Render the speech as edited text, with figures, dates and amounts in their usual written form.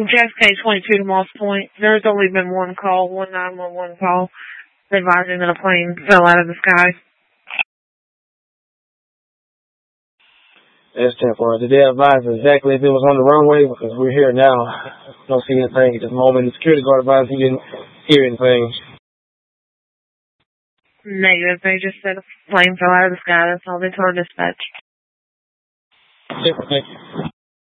JFK-22 to Moss Point. There's only been one call, one 911 call, advising that a plane fell out of the sky. That's 10-4. Did they advise exactly if it was on the runway? Because we're here now. Don't see anything at this moment. The security guard advised he didn't hear anything. Negative. They just said a plane fell out of the sky. That's all they told dispatch. Thank you.